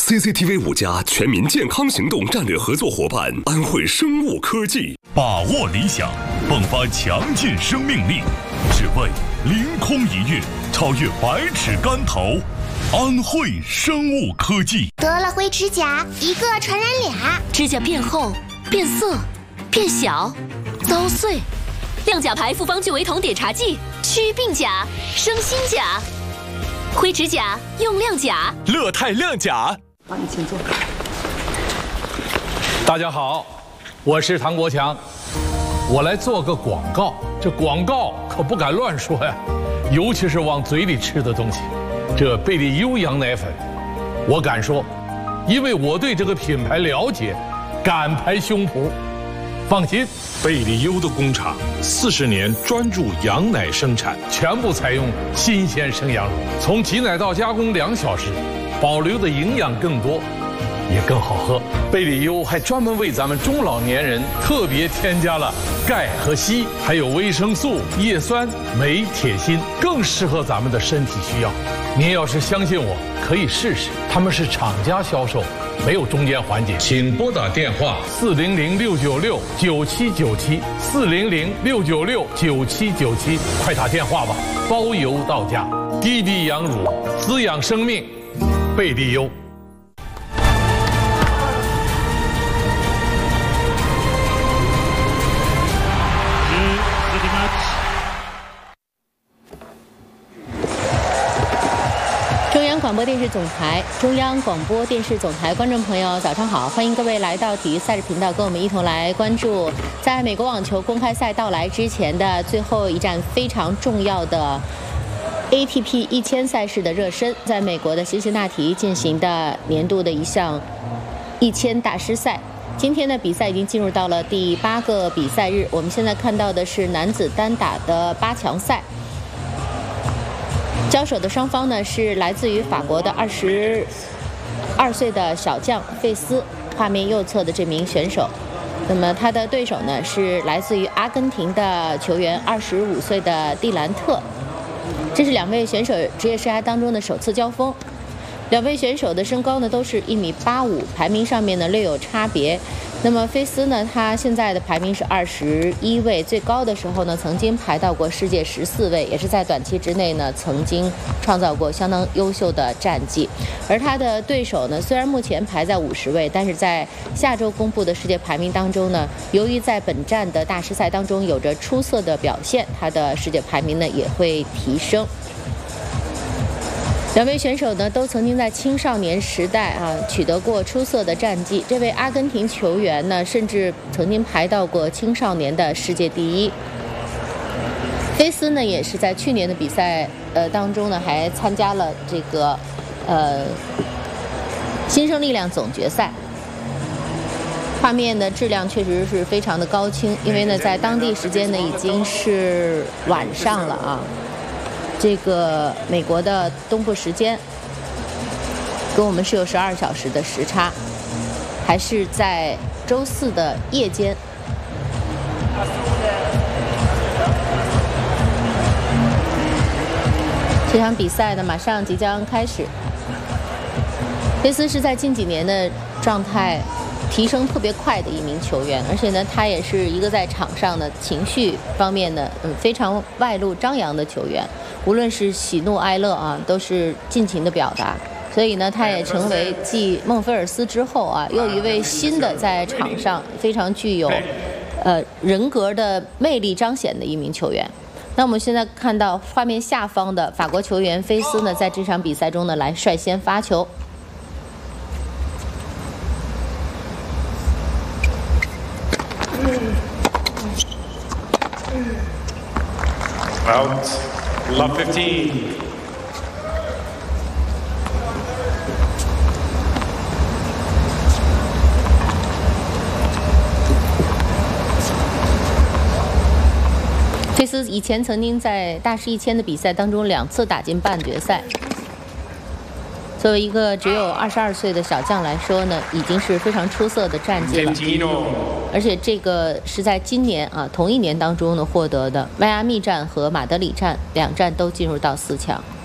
CCTV 5+全民健康行动战略合作伙伴安慧生物科技， 把握理想，迸发强劲生命力，只为凌空一跃，超越百尺竿头。安慧生物科技得了灰指甲，一个传染俩， 指甲变厚、变色、变小、遭碎。亮甲牌复方聚维酮碘茶剂，祛病甲、生新甲。灰指甲用亮甲， 乐泰亮甲。 好，你请坐。 大家好，我是唐国强，我来做个广告。这广告可不敢乱说呀，尤其是往嘴里吃的东西。这贝利优羊奶粉，我敢说，因为我对这个品牌了解，敢拍胸脯。放心， 贝利优的工厂40年专注羊奶生产， 全部采用新鲜生羊乳，从挤奶到加工2小时，保留的营养更多，也更好喝。贝利优还专门为咱们中老年人特别添加了钙和硒，还有维生素、叶酸、镁、铁、锌，更适合咱们的身体需要。您要是相信我，可以试试，他们是厂家销售，没有中间环节。请拨打电话400-696-9797，400-696-9797，快打电话吧，包邮到家。低低羊乳，滋养生命，贝利优。 中央广播电视总台，中央广播电视总台观众朋友，早上好！欢迎各位来到体育赛事频道，跟我们一同来关注在美国网球公开赛到来之前的最后一站非常重要的 ATP 1000赛事的热身，在美国的辛辛那提进行的年度的一项1000大师赛。今天的比赛已经进入到了第8个比赛日，我们现在看到的是男子单打的8强赛。交手的双方呢是来自于法国的22岁的小将费斯，画面右侧的这名选手。那么他的对手呢是来自于阿根廷的球员25岁的蒂兰特。这是2位选手职业生涯当中的首次交锋。2位选手的身高呢都是1.85米，排名上面呢略有差别。那么菲斯呢，他现在的排名是21位，最高的时候呢曾经排到过世界14位，也是在短期之内呢曾经创造过相当优秀的战绩。而他的对手呢，虽然目前排在50位，但是在下周公布的世界排名当中呢，由于在本站的大师赛当中有着出色的表现，他的世界排名呢也会提升。2位选手呢都曾经在青少年时代取得过出色的战绩。这位阿根廷球员呢，甚至曾经排到过青少年的世界第1。菲斯呢也是在去年的比赛当中呢，还参加了这个新生力量总决赛。画面的质量确实是非常的高清，因为呢在当地时间呢已经是晚上了啊。这个美国的东部时间跟我们是有12小时的时差，还是在周4的夜间。这场比赛呢马上即将开始。菲斯是在近几年的状态提升特别快的一名球员，而且呢他也是一个在场上的情绪方面呢非常外露张扬的球员，无论是喜怒哀乐都是尽情的表达。所以呢他也成为继孟菲尔斯之后又一位新的在场上非常具有人格的魅力彰显的一名球员。那我们现在看到画面下方的法国球员菲斯呢，在这场比赛中呢来率先发球。 Out, love 15. 菲斯以前曾经在大师1000的比赛当中2次打进半决赛。作为一个只有22岁的小将来说呢，已经是非常出色的战绩了。而且这个是在今年同一年当中呢获得的。迈阿密站和马德里站2站都进入到4强。